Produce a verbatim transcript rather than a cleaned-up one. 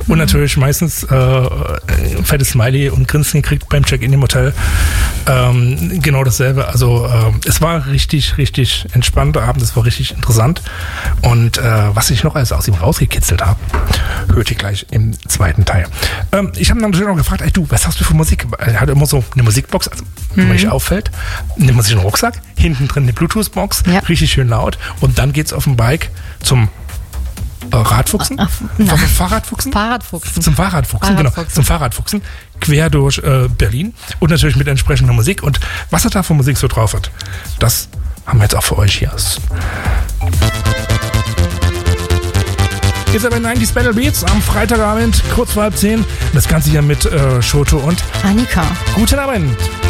Und natürlich meistens äh, fettes Smiley und Grinsen gekriegt beim Check-in im Hotel. Ähm, genau dasselbe. Also äh, es war richtig, richtig entspannter Abend. Es war richtig interessant. Und äh, was ich noch alles aus ihm rausgekitzelt habe, hört ihr gleich im zweiten Teil. Ähm, ich habe dann natürlich noch gefragt, ey du, was hast du für Musik? Er hat immer so eine Musikbox, also wenn Mhm. man nicht auffällt, nimmt man sich einen Rucksack, hinten drin eine Bluetooth-Box, Ja. richtig schön laut. Und dann geht's auf dem Bike zum äh, Radfuchsen? Ach, nein. Fa- Fahrradfuchsen? Fahrradfuchsen. Zum Fahrradfuchsen, genau. Fahrradfuchsen. Zum Fahrradfuchsen. Quer durch äh, Berlin. Und natürlich mit entsprechender Musik. Und was er da für Musik so drauf hat, das haben wir jetzt auch für euch hier. Jetzt aber neunzig Battle Beats am Freitagabend, kurz vor halb zehn. Das Ganze hier mit äh, Shoto und Annika. guten Abend.